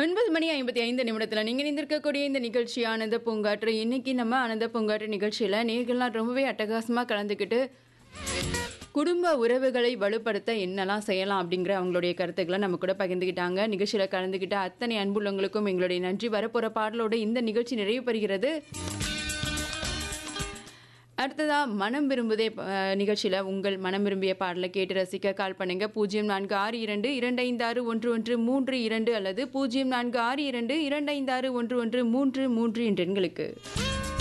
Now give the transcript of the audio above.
9:55 நீங்க இணைந்திருக்கக்கூடிய இந்த நிகழ்ச்சி ஆனந்த பூங்காற்று. இன்னைக்கு நம்ம ஆனந்த பூங்காற்று நிகழ்ச்சியில நேயர்கள்லாம் ரொம்பவே அட்டகாசமா கலந்துக்கிட்டு, குடும்ப உறவுகளை வலுப்படுத்த என்னலாம் செய்யலாம் அப்படிங்கிற அவங்களுடைய கருத்துக்களை நம்ம கூட பகிர்ந்துக்கிட்டாங்க. நிகழ்ச்சியில கலந்துக்கிட்ட அத்தனை அன்புள்ளவங்களுக்கும் எங்களுடைய நன்றி. வரப்போற பாடலோட இந்த நிகழ்ச்சி நிறைவு பெறுகிறது. அடுத்ததா மனம் விரும்புதே நிகழ்ச்சியில உங்கள் மனம் விரும்பிய பாடலை கேட்டு ரசிக்க கால் பண்ணுங்க 0462256113 அல்லது 0462256113 என்ற எண்களுக்கு.